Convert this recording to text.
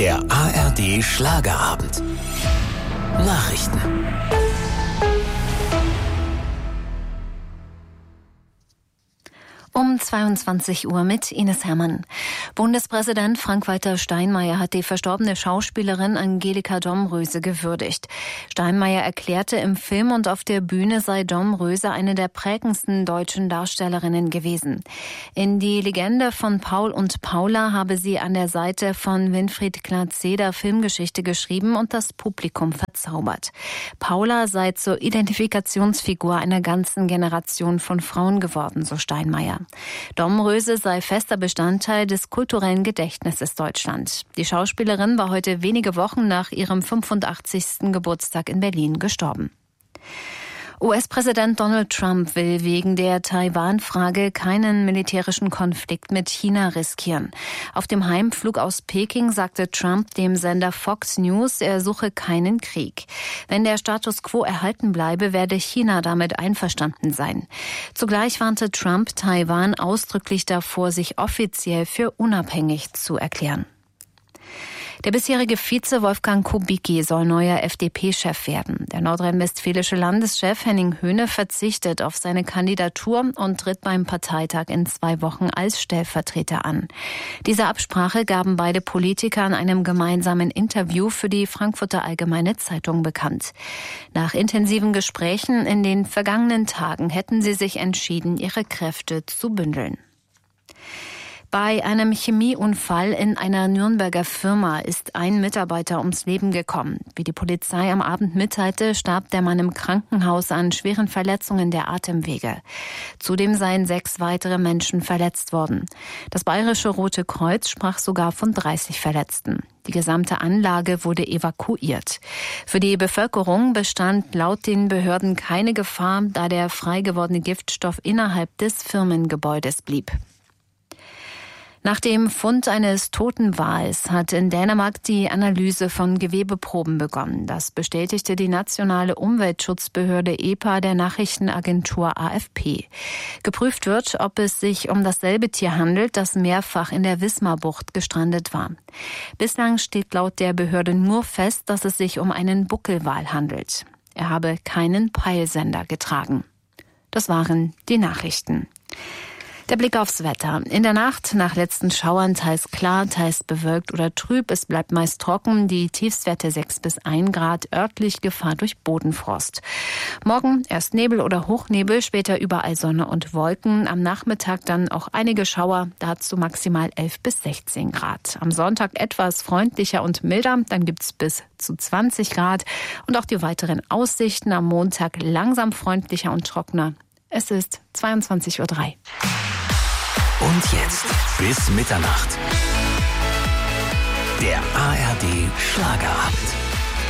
Der ARD Schlagerabend. Nachrichten. Um 22 Uhr mit Ines Herrmann. Bundespräsident Frank-Walter Steinmeier hat die verstorbene Schauspielerin Angelika Domröse gewürdigt. Steinmeier erklärte, im Film und auf der Bühne sei Domröse eine der prägendsten deutschen Darstellerinnen gewesen. In Die Legende von Paul und Paula habe sie an der Seite von Winfried Glatzeder Filmgeschichte geschrieben und das Publikum verzaubert. Paula sei zur Identifikationsfigur einer ganzen Generation von Frauen geworden, so Steinmeier. Domröse sei fester Bestandteil des kulturellen Gedächtnisses Deutschlands. Die Schauspielerin war heute wenige Wochen nach ihrem 85. Geburtstag in Berlin gestorben. US-Präsident Donald Trump will wegen der Taiwan-Frage keinen militärischen Konflikt mit China riskieren. Auf dem Heimflug aus Peking sagte Trump dem Sender Fox News, er suche keinen Krieg. Wenn der Status quo erhalten bleibe, werde China damit einverstanden sein. Zugleich warnte Trump Taiwan ausdrücklich davor, sich offiziell für unabhängig zu erklären. Der bisherige Vize Wolfgang Kubicki soll neuer FDP-Chef werden. Der nordrhein-westfälische Landeschef Henning Höhne verzichtet auf seine Kandidatur und tritt beim Parteitag in 2 Wochen als Stellvertreter an. Diese Absprache gaben beide Politiker in einem gemeinsamen Interview für die Frankfurter Allgemeine Zeitung bekannt. Nach intensiven Gesprächen in den vergangenen Tagen hätten sie sich entschieden, ihre Kräfte zu bündeln. Bei einem Chemieunfall in einer Nürnberger Firma ist ein Mitarbeiter ums Leben gekommen. Wie die Polizei am Abend mitteilte, starb der Mann im Krankenhaus an schweren Verletzungen der Atemwege. Zudem seien 6 weitere Menschen verletzt worden. Das Bayerische Rote Kreuz sprach sogar von 30 Verletzten. Die gesamte Anlage wurde evakuiert. Für die Bevölkerung bestand laut den Behörden keine Gefahr, da der frei gewordene Giftstoff innerhalb des Firmengebäudes blieb. Nach dem Fund eines toten Wals hat in Dänemark die Analyse von Gewebeproben begonnen. Das bestätigte die nationale Umweltschutzbehörde EPA der Nachrichtenagentur AFP. Geprüft wird, ob es sich um dasselbe Tier handelt, das mehrfach in der Wismarbucht gestrandet war. Bislang steht laut der Behörde nur fest, dass es sich um einen Buckelwal handelt. Er habe keinen Peilsender getragen. Das waren die Nachrichten. Der Blick aufs Wetter. In der Nacht nach letzten Schauern teils klar, teils bewölkt oder trüb. Es bleibt meist trocken. Die Tiefstwerte 6 bis 1 Grad. Örtlich Gefahr durch Bodenfrost. Morgen erst Nebel oder Hochnebel, später überall Sonne und Wolken. Am Nachmittag dann auch einige Schauer. Dazu maximal 11 bis 16 Grad. Am Sonntag etwas freundlicher und milder. Dann gibt's bis zu 20 Grad. Und auch die weiteren Aussichten am Montag langsam freundlicher und trockener. Es ist 22:03 Uhr. Und jetzt bis Mitternacht. Der ARD Schlagerabend.